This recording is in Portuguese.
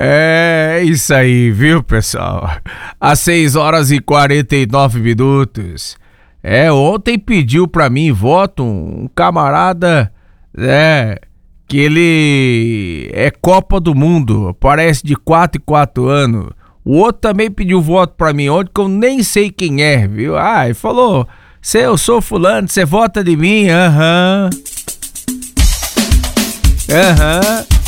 É isso aí, viu, pessoal? Às 6 horas e 49 minutos. Ontem pediu pra mim voto um camarada, que ele é Copa do Mundo, parece de 4 em 4 anos. O outro também pediu voto pra mim ontem, que eu nem sei quem é, viu? Ele falou, eu sou fulano, você vota de mim? Aham.